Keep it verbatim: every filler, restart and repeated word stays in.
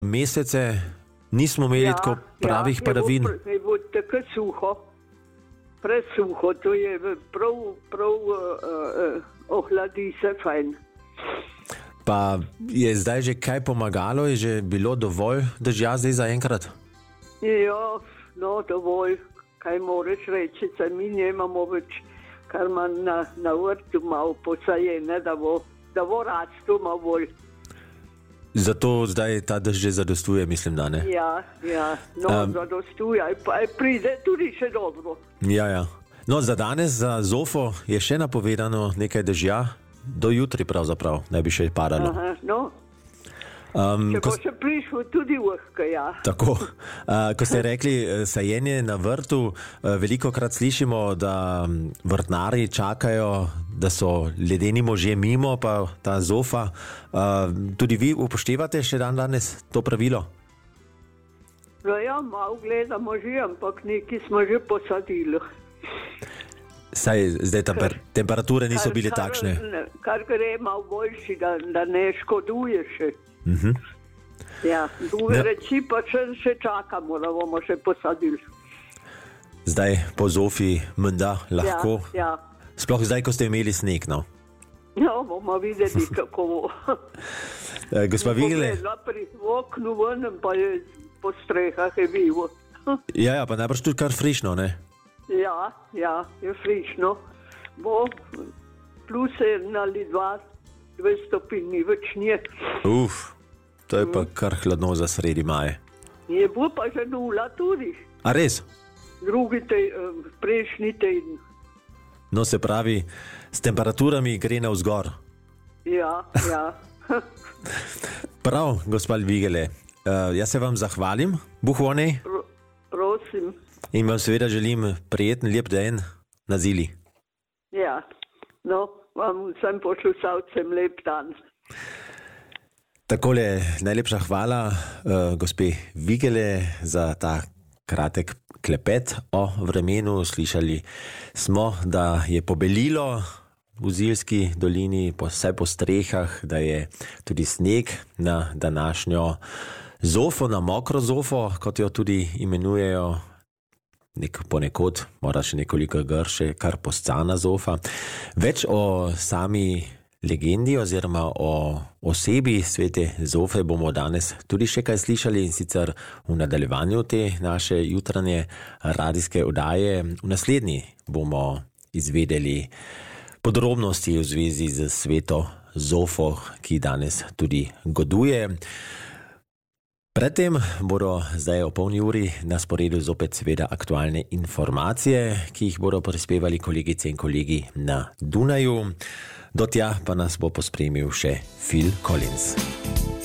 mesece nismo imeli Ja, tako pravih ja, padavin. Je bilo, je bilo tako suho, presuho, to je prav, prav uh, uh, ohladi se fajn. Pa je zdaj že kaj pomagalo, je že bilo dovolj dežja zdaj zaenkrat? Ja, no dovolj, kaj moraš reči, saj mi nemamo več, kar ima na, na vrtu malo posajene, da bo, da bo rastu malo bolj. Zato zdaj ta dež že zadostuje, mislim, da ne? Ja, ja, no Um, zadostuje, pa je pride tudi še dobro. Ja, ja. No, za danes, za Zofo je še napovedano nekaj dežja, do jutri pravzaprav, ne bi še padalo. Aha, no. Um, Če ko, bo še prišlo tudi vlhka, ja. tako, uh, ko ste rekli uh, sajenje na vrtu, uh, veliko krat slišimo, da um, vrtnari čakajo, da so ledeni možje mimo, pa ta Zofa. Uh, tudi vi upoštevate še dan danes to pravilo? No ja, malo gledamo že, ampak neki smo že posadili. Saj zdaj temper, temperature niso bile kar, takšne. Kar, kar gre malo boljši, da, da ne škoduje še. Uh-huh. Ja, druge Ja. reči pa še, še čakamo, da bomo še posadili. Zdaj po Zofi menda lahko. Ja, Sploh zdaj, ko ste imeli sneg. No. ja. No, bomo videli, kako bo. Eh, Gospa Vigele, Pogledala pri oknu ven, pa je po strehah je bilo. ja, ja, pa najbrž tudi kar frišno, ne? Ja, ja, je frišno. Bo plus en ali dva, dve stopinji, več nje. Uf, to je pa kar hladno za sredi maja. Je bo pa že nula tudi, A res? drugi te, prejšnji teden. No, se pravi, s temperaturami gre navzgor. Ja, ja. Prav, gospod Vigele, uh, jaz se vam zahvalim, buhvonej, Pro, prosim. in vam seveda želim prijeten lep dan na Zili. Ja, no, vam vsem poslušalcem lep dan. Takole, najlepša hvala, uh, gospe Vigele, za ta kratek klepet o vremenu. Slišali smo, da je pobelilo v Zilski dolini, vse po strehah, da je tudi sneg na današnjo Zofo, na mokro Zofo, kot jo tudi imenujejo. Nek ponekod, mora še nekoliko grše, kar poscana Zofa. Več o sami legendi oziroma o osebi svete Zofe bomo danes tudi še kaj slišali, in sicer v nadaljevanju te naše jutranje radijske oddaje. V naslednji bomo izvedeli podrobnosti v zvezi z sveto Zofo, ki danes tudi goduje. Predtem bodo zdaj o polni uri na sporedu zopet seveda aktualne informacije, ki jih bodo prispevali kolegice in kolegi na Dunaju. Do tja pa nas bo pospremil še Phil Collins.